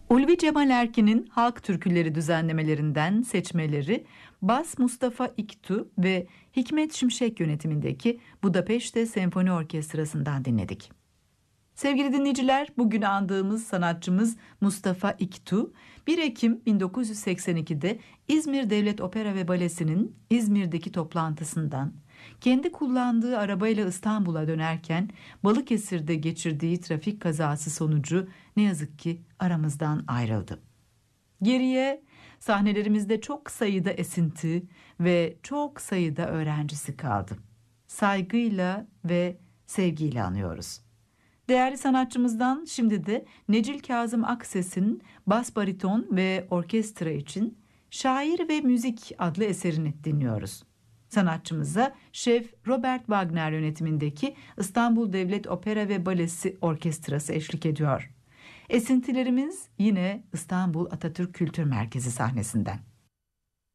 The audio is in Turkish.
Ulvi Cemal Erkin'in halk türküleri düzenlemelerinden seçmeleri Bas Mustafa İktu ve Hikmet Şimşek yönetimindeki Budapeşte Senfoni Orkestrası'ndan dinledik. Sevgili dinleyiciler, bugün andığımız sanatçımız Mustafa İktu, 1 Ekim 1982'de İzmir Devlet Opera ve Balesi'nin İzmir'deki toplantısından kendi kullandığı arabayla İstanbul'a dönerken Balıkesir'de geçirdiği trafik kazası sonucu ne yazık ki aramızdan ayrıldı. Geriye sahnelerimizde çok sayıda esinti ve çok sayıda öğrencisi kaldı. Saygıyla ve sevgiyle anıyoruz. Değerli sanatçımızdan şimdi de Necil Kazım Akses'in bas bariton ve orkestra için Şair ve Müzik adlı eserini dinliyoruz. Sanatçımıza Şef Robert Wagner yönetimindeki İstanbul Devlet Opera ve Balesi Orkestrası eşlik ediyor. Esintilerimiz yine İstanbul Atatürk Kültür Merkezi sahnesinden.